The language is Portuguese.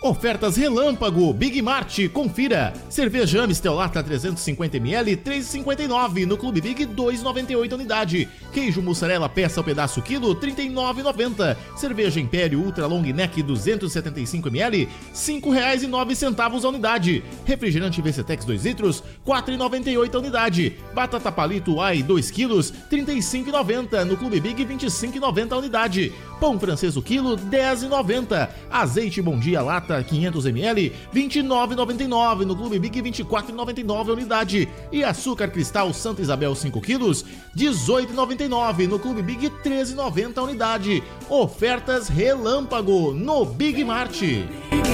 Ofertas Relâmpago Big Mart, confira. Cerveja Amstel lata 350ml, 3,59. No Clube Big, 2,98 unidade. Queijo mussarela peça ao pedaço quilo, 39,90. Cerveja Império Ultra Long Neck 275ml, R$ 5,09 a unidade. Refrigerante VCTEX 2 litros, 4,98 a unidade. Batata Palito Ai 2 quilos, 35,90. No Clube Big, 25,90 a unidade. Pão francês o quilo, 10,90. Azeite Bom Dia lata 500ml, 29,99. No Clube Big, 24,99 a unidade. E açúcar cristal Santa Isabel 5 quilos, 18,99. No Clube Big, 13,90 a unidade. Ofertas Relâmpago no Big Mart.